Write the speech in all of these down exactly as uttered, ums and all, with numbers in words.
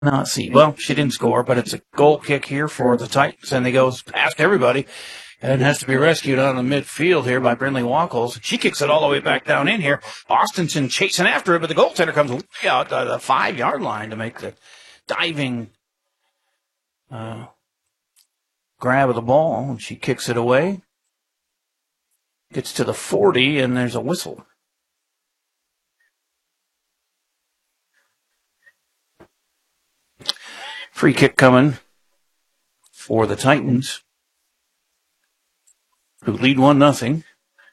Now, let's see. Well, she didn't score, but it's a goal kick here for the Titans, and they goes past everybody and has to be rescued on the midfield here by Brindley Wackles. She kicks it all the way back down in here. Austinson chasing after it, but the goaltender comes way out the five-yard line to make the diving uh, grab of the ball, and she kicks it away. Gets to the forty, and there's a whistle. Free kick coming for the Titans, who lead one nothing.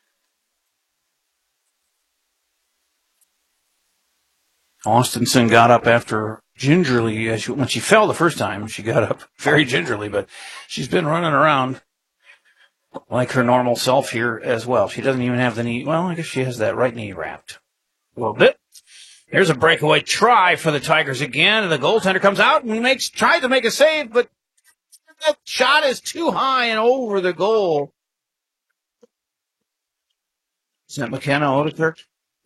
Austinson got up after gingerly, as she, when she fell the first time, she got up very gingerly, but she's been running around like her normal self here as well. She doesn't even have the knee. Well, I guess she has that right knee wrapped a little bit. Here's a breakaway try for the Tigers again, and the goaltender comes out and makes tries to make a save, but the shot is too high and over the goal. Is that McKenna Odekirk?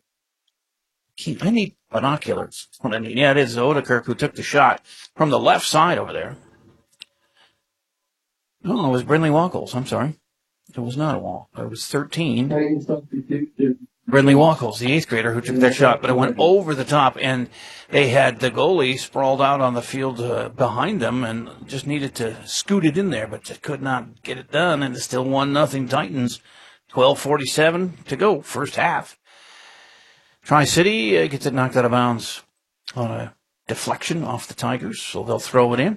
I need binoculars. I mean, yeah, it is Odekirk who took the shot from the left side over there. No, it was Brindley Wackles. I'm sorry. It was not a wall. It was thirteen. Brindley Wackles, the eighth grader who took that shot, but it went over the top, and they had the goalie sprawled out on the field uh, behind them and just needed to scoot it in there, but just could not get it done, and it's still one nothing Titans. twelve forty-seven to go, first half. Tri-City uh, gets it knocked out of bounds on a deflection off the Tigers, so they'll throw it in.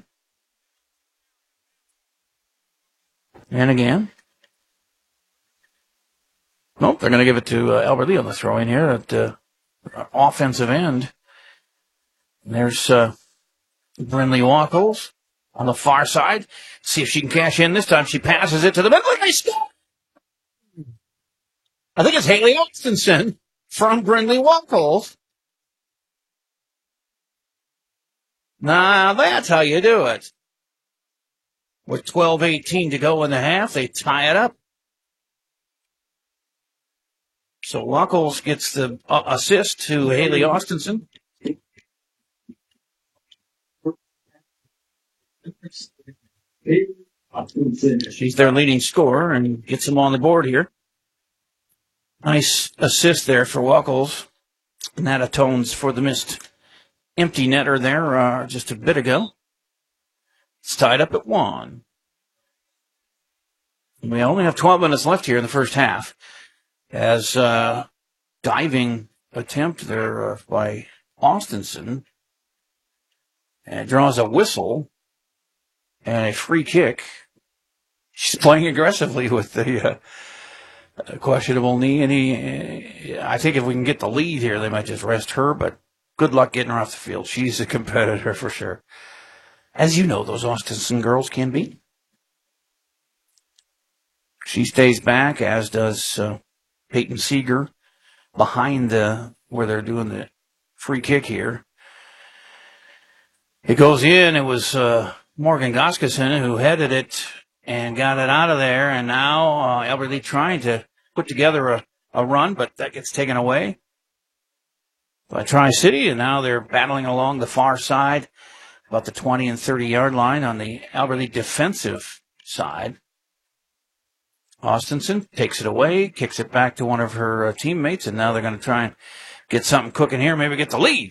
And again. Nope, they're going to give it to uh, Albert Lee on the throw-in here at the uh, offensive end. And there's uh, Brindley Wackles on the far side. See if she can cash in this time. She passes it to the middle, and they score! I think it's Haley Austinson from Brindley Wackles. Now, that's how you do it. With twelve eighteen to go in the half, they tie it up. So Wackles gets the uh, assist to Haley Austinson. She's their leading scorer and gets them on the board here. Nice assist there for Wackles. And that atones for the missed empty netter there uh, just a bit ago. It's tied up at one. We only have twelve minutes left here in the first half. As uh, diving attempt there uh, by Austinson. And it draws a whistle and a free kick. She's playing aggressively with the uh, questionable knee. And he, I think if we can get the lead here, they might just rest her, but good luck getting her off the field. She's a competitor for sure. As you know, those Austinson girls can be. She stays back, as does uh, Peyton Seeger behind the where they're doing the free kick here. It goes in. It was uh, Morgan Goskeson who headed it and got it out of there. And now uh, Albert Lee trying to put together a, a run, but that gets taken away by Tri-City. And now they're battling along the far side, about the twenty and thirty-yard line on the Albert Lee defensive side. Austinson takes it away, kicks it back to one of her uh, teammates, and now they're going to try and get something cooking here, maybe get the lead.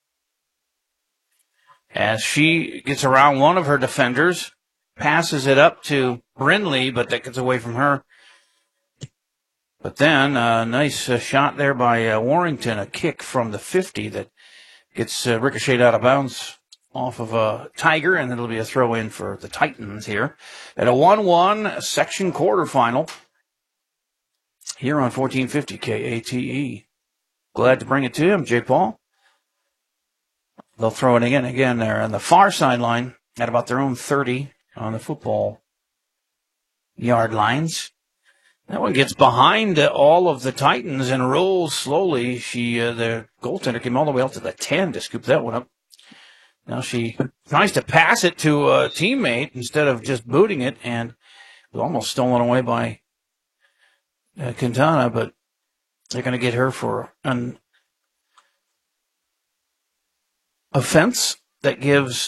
As she gets around one of her defenders, passes it up to Brindley, but that gets away from her. But then a uh, nice uh, shot there by uh, Warrington, a kick from the fifty that gets uh, ricocheted out of bounds off of a Tiger, and it'll be a throw-in for the Titans here at a one one section quarterfinal here on fourteen fifty K A T E. Glad to bring it to him, Jay Paul. They'll throw it again, again there on the far sideline at about their own thirty on the football yard lines. That one gets behind uh, all of the Titans and rolls slowly. She, uh, the goaltender came all the way up to the ten to scoop that one up. Now she tries to pass it to a teammate instead of just booting it, and it was almost stolen away by uh, Quintana, but they're going to get her for an offense that gives